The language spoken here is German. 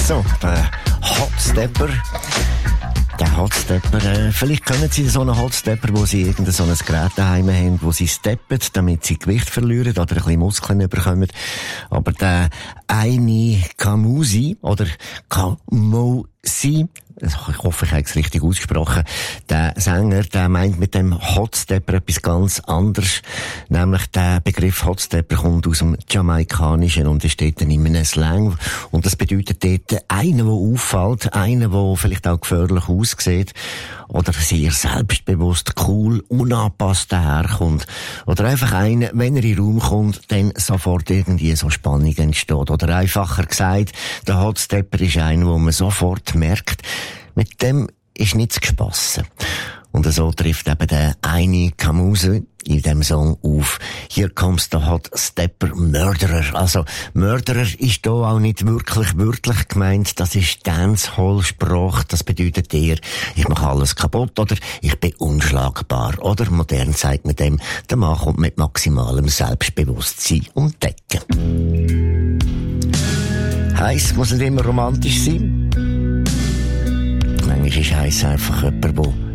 So, der Hotstepper. Der Hotstepper, vielleicht können Sie so einen Hotstepper, wo Sie irgendein so ein Gerät daheim haben, wo Sie steppen, damit Sie Gewicht verlieren oder ein bisschen Muskeln bekommen. Aber der eine Kamusi oder Kamusi, ich hoffe, ich habe es richtig ausgesprochen, der Sänger, der meint mit dem Hotstepper etwas ganz anderes. Nämlich der Begriff Hotstepper kommt aus dem Jamaikanischen und steht dann in einem Slang. Und das bedeutet dort einer, der auffällt, einer, der vielleicht auch gefährlich aussieht oder sehr selbstbewusst, cool, unangepasst daherkommt. Oder einfach einer, wenn er in den Raum kommt, dann sofort irgendwie so Spannung entsteht. Oder einfacher gesagt, der Hotstepper ist einer, wo man sofort merkt, mit dem ist nichts gespassen. Und so trifft eben der eine Kamuse in dem Song auf. Hier kommt der Hotstepper Murderer. Also, Murderer ist hier auch nicht wirklich wörtlich gemeint. Das ist Dancehall-Sprache. Das bedeutet eher, ich mache alles kaputt oder ich bin unschlagbar. Oder modern sagt man dem, der Mann kommt mit maximalem Selbstbewusstsein um die Ecke. Heiss muss nicht immer romantisch sein. Manchmal ist heiss einfach jemand, der